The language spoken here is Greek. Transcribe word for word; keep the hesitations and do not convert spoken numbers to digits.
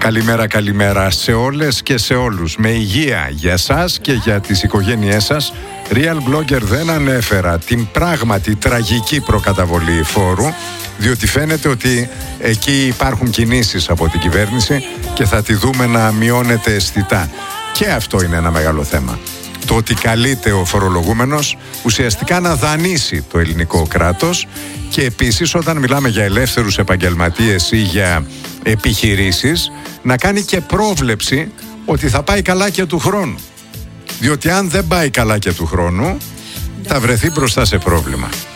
Καλημέρα, καλημέρα σε όλες και σε όλους. Με υγεία για εσάς και για τις οικογένειές σας. Real Blogger δεν ανέφερα την πράγματι τραγική προκαταβολή φόρου, διότι φαίνεται ότι εκεί υπάρχουν κινήσεις από την κυβέρνηση και θα τη δούμε να μειώνεται αισθητά. Και αυτό είναι ένα μεγάλο θέμα. Το ότι καλείται ο φορολογούμενος ουσιαστικά να δανείσει το ελληνικό κράτος, και επίσης όταν μιλάμε για ελεύθερους επαγγελματίες ή για επιχειρήσεις, να κάνει και πρόβλεψη ότι θα πάει καλά και του χρόνου. Διότι αν δεν πάει καλά και του χρόνου, θα βρεθεί μπροστά σε πρόβλημα.